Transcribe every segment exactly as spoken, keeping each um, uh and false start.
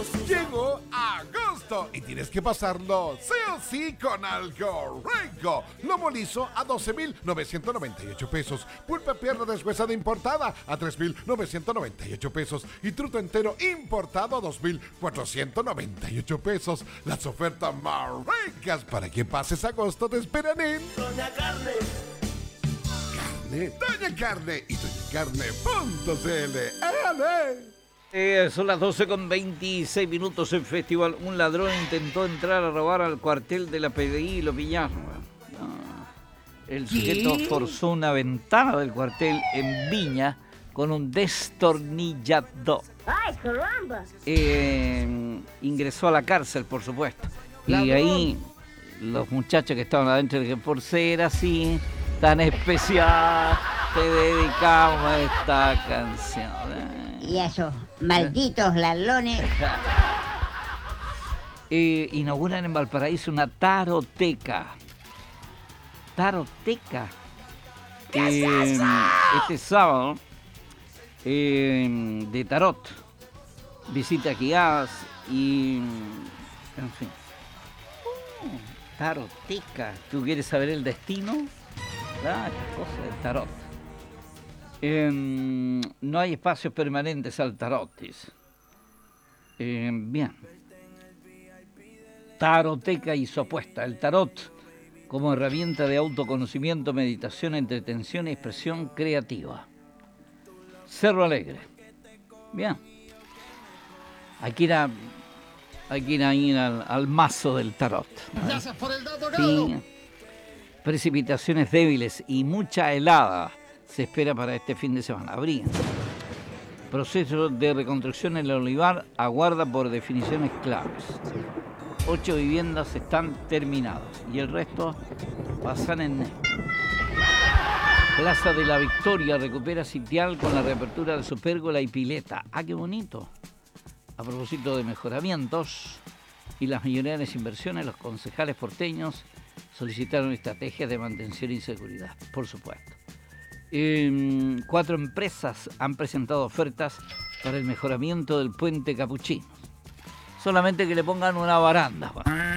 Llegó agosto y tienes que pasarlo sí o sí con algo rico. Lomo liso a doce mil novecientos noventa y ocho pesos. Pulpa pierna deshuesada importada a tres mil novecientos noventa y ocho pesos. Y truto entero importado a dos mil cuatrocientos noventa y ocho pesos. Las ofertas más ricas para que pases agosto te esperan en Doña Carne. Carne, Doña Carne y doña carne punto c l. ¡Ale! Eh, son las doce con veintiséis minutos en Festival. Un ladrón intentó entrar a robar al cuartel de la P D I y lo pillaron. No. El sujeto forzó una ventana del cuartel en Viña con un destornillador. ¡Ay, caramba! Eh, ingresó a la cárcel, por supuesto. ¡Ladrón! Y ahí los muchachos que estaban adentro dijeron, por ser así, tan especial, te dedicamos a esta canción. Y esos malditos ladrones. Eh, inauguran en Valparaíso una taroteca. Taroteca. ¿Qué Eh, es eso? Este sábado eh, de tarot. Visita guiadas y... En fin. Uh, taroteca. ¿Tú quieres saber el destino? Ah, qué cosa del tarot. Eh, no hay espacios permanentes al tarot, dice. Eh, bien. Taroteca y su apuesta. El tarot como herramienta de autoconocimiento, meditación, entretención y expresión creativa. Cerro Alegre. Bien. Hay que ir a, hay que ir, a ir al, al mazo del tarot. Gracias por el dato, Sí. Precipitaciones débiles y mucha helada se espera para este fin de semana. Habría proceso de reconstrucción en el Olivar aguarda por definiciones claves. Ocho viviendas están terminadas y el resto pasan en... Plaza de la Victoria recupera sitial con la reapertura de su pérgola y pileta. ¡Ah, qué bonito! A propósito de mejoramientos y las millonarias inversiones, los concejales porteños solicitaron estrategias de mantención y seguridad, por supuesto. Eh, cuatro empresas han presentado ofertas para el mejoramiento del puente Capuchinos. Solamente que le pongan una baranda.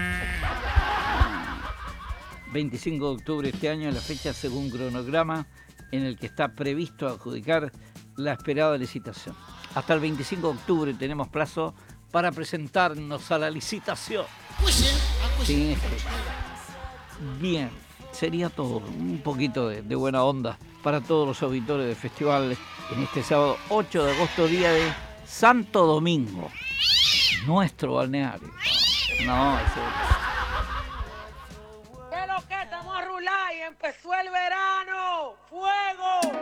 veinticinco de octubre de este año es la fecha según cronograma en el que está previsto adjudicar la esperada licitación. Hasta el veinticinco de octubre tenemos plazo para presentarnos a la licitación. Sí. Bien, sería todo. Un poquito de, de buena onda para todos los auditores del festival en este sábado ocho de agosto, día de Santo Domingo, nuestro balneario. No, eso... ¿Qué es lo que estamos a rular y empezó el verano?